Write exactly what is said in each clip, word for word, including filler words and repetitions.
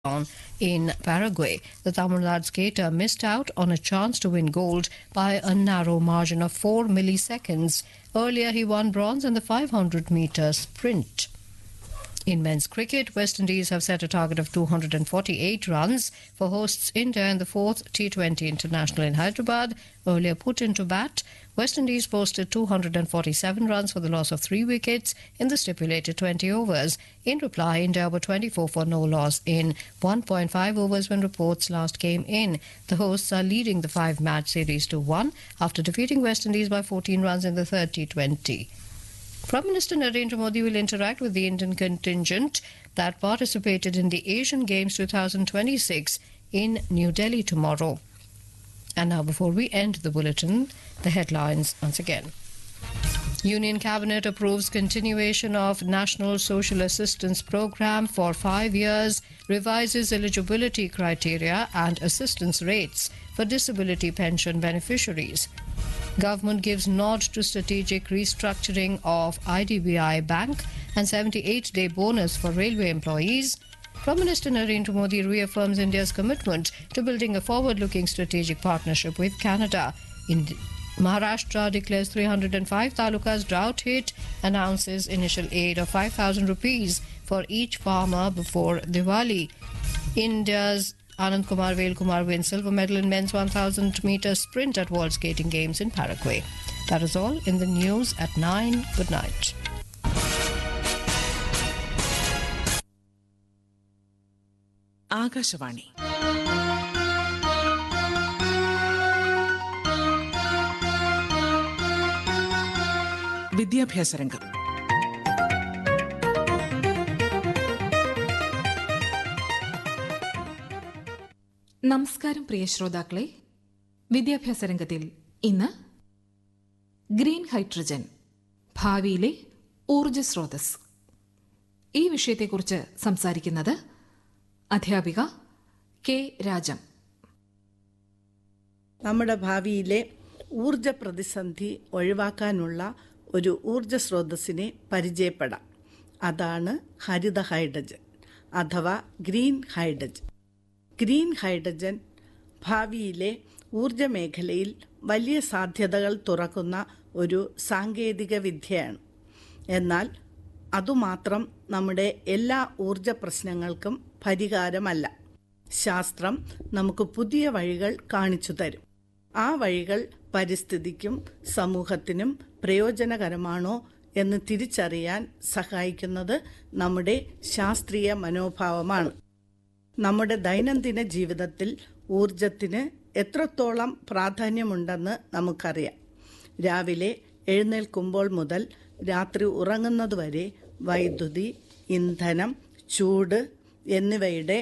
in Paraguay. The Tamil Nadu skater missed out on a chance to win gold by a narrow margin of four milliseconds. Earlier, he won bronze in the five hundred meter sprint. In men's cricket, West Indies have set a target of two hundred forty-eight runs for hosts India in the fourth T twenty International in Hyderabad. Earlier put into bat, West Indies posted two hundred forty-seven runs for the loss of three wickets in the stipulated twenty overs. In reply, India were twenty-four for no loss in one point five overs when reports last came in. The hosts are leading the five-match series to one after defeating West Indies by fourteen runs in the third T twenty. Prime Minister Narendra Modi will interact with the Indian contingent that participated in the Asian Games twenty twenty-six in New Delhi tomorrow. And now, before we end the bulletin, the headlines once again. Union Cabinet approves continuation of National Social Assistance Programme for five years, revises eligibility criteria and assistance rates for disability pension beneficiaries. Government gives nod to strategic restructuring of I D B I Bank and seventy-eight day bonus for railway employees. Prime Minister Narendra Modi reaffirms India's commitment to building a forward-looking strategic partnership with Canada. In Maharashtra declares three hundred five talukas drought hit, announces initial aid of five thousand rupees for each farmer before Diwali. India's Anand Kumar Velkumar wins silver medal in men's one thousand meter sprint at World Skating Games in Paraguay. That is all in the news at nine. Good night. Akashvani വിദ്യാഭ്യാസ രംഗം. നമസ്കാരം പ്രിയ ശ്രോതാക്കളെ. വിദ്യാഭ്യാസ രംഗത്തിൽ ഇന്ന് green hydrogen, ഭാവിയിലെ ഊർജ സ്രോതസ്, ഈ വിഷയത്തെക്കുറിച്ച് സംസാരിക്കുന്നത് അധ്യാപിക കെ രാജം. നമ്മുടെ ഭാവിയിലെ ഊർജ പ്രതിസന്ധി ഒഴിവാക്കാനുള്ള ഒരു ഊർജ സ്രോതസ്സിനെ പരിചയപ്പെടാം. അതാണ് ഹരിത ഹൈഡ്രജൻ അഥവാ ഗ്രീൻ ഹൈഡ്രജൻ. ഗ്രീൻ ഹൈഡ്രജൻ ഭാവിയിലെ ഊർജ മേഖലയിൽ വലിയ സാധ്യതകൾ തുറക്കുന്ന ഒരു സാങ്കേതിക വിദ്യയാണ്. എന്നാൽ അതുമാത്രം നമ്മുടെ എല്ലാ ഊർജ പ്രശ്നങ്ങൾക്കും പരിഹാരമല്ല. ശാസ്ത്രം നമുക്ക് പുതിയ വഴികൾ കാണിച്ചു തരും. ആ വഴികൾ പരിസ്ഥിതിക്കും സമൂഹത്തിനും പ്രയോജനകരമാണോ എന്ന് തിരിച്ചറിയാൻ സഹായിക്കുന്നത് നമ്മുടെ ശാസ്ത്രീയ മനോഭാവമാണ്. നമ്മുടെ ദൈനംദിന ജീവിതത്തിൽ ഊർജത്തിന് എത്രത്തോളം പ്രാധാന്യമുണ്ടെന്ന് നമുക്കറിയാം. രാവിലെ എഴുന്നേൽക്കുമ്പോൾ മുതൽ രാത്രി ഉറങ്ങുന്നതുവരെ വൈദ്യുതി, ഇന്ധനം, ചൂട് എന്നിവയുടെ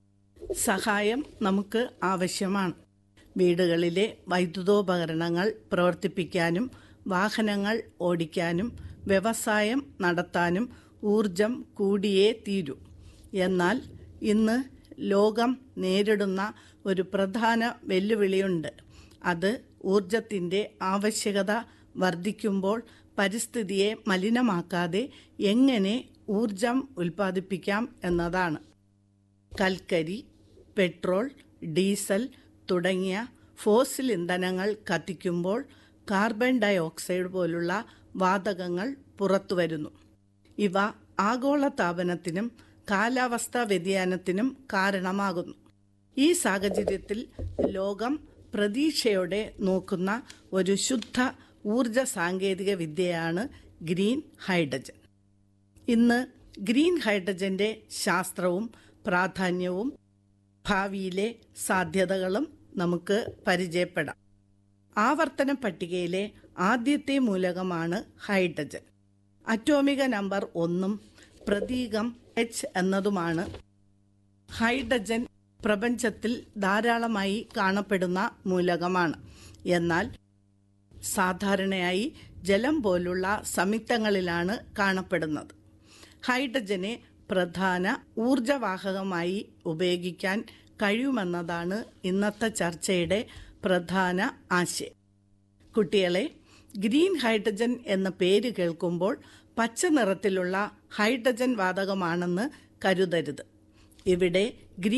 സഹായം നമുക്ക് ആവശ്യമാണ്. വീടുകളിലെ വൈദ്യുതോപകരണങ്ങൾ പ്രവർത്തിപ്പിക്കാനും വാഹനങ്ങൾ ഓടിക്കാനും വ്യവസായം നടത്താനും ഊർജം കൂടിയേ തീരൂ. എന്നാൽ ഇന്ന് ലോകം നേരിടുന്ന ഒരു പ്രധാന വെല്ലുവിളിയുണ്ട്. അത് ഊർജത്തിൻ്റെ ആവശ്യകത വർദ്ധിക്കുമ്പോൾ പരിസ്ഥിതിയെ മലിനമാക്കാതെ എങ്ങനെ ഊർജം ഉൽപ്പാദിപ്പിക്കാം എന്നതാണ്. കൽക്കരി, പെട്രോൾ, ഡീസൽ തുടങ്ങിയ ഫോസിൽ ഇന്ധനങ്ങൾ കത്തിക്കുമ്പോൾ കാർബൺ ഡൈ ഓക്സൈഡ് പോലുള്ള വാതകങ്ങൾ പുറത്തുവരുന്നു. ഇവ ആഗോളതാപനത്തിനും കാലാവസ്ഥാ വ്യതിയാനത്തിനും കാരണമാകുന്നു. ഈ സാഹചര്യത്തിൽ ലോകം പ്രതീക്ഷയോടെ നോക്കുന്ന ഒരു ശുദ്ധ ഊർജ സാങ്കേതിക വിദ്യയാണ് ഗ്രീൻ ഹൈഡ്രജൻ. ഇന്ന് ഗ്രീൻ ഹൈഡ്രജന്റെ ശാസ്ത്രവും പ്രാധാന്യവും ഭാവിയിലെ സാധ്യതകളും നമുക്ക് പരിചയപ്പെടാം. ആവർത്തന പട്ടികയിലെ ആദ്യത്തെ മൂലകമാണ് ഹൈഡ്രജൻ. അറ്റോമിക നമ്പർ ഒന്നും പ്രതീകം എച്ച് എന്നതുമാണ്. ഹൈഡ്രജൻ പ്രപഞ്ചത്തിൽ ധാരാളമായി കാണപ്പെടുന്ന മൂലകമാണ്. എന്നാൽ സാധാരണയായി ജലം പോലുള്ള സംയുക്തങ്ങളിലാണ് കാണപ്പെടുന്നത്. ഹൈഡ്രജനെ പ്രധാന ഊർജവാഹകമായി ഉപയോഗിക്കാൻ കഴിയുമെന്നതാണ് ഇന്നത്തെ ചർച്ചയുടെ പ്രധാന ആശയം. കുട്ടികളെ, ഗ്രീൻ ഹൈഡ്രജൻ എന്ന പേര് കേൾക്കുമ്പോൾ പച്ച നിറത്തിലുള്ള ഹൈഡ്രജൻ വാതകമാണെന്ന് കരുതരുത്. ഇവിടെ ഗ്രീൻ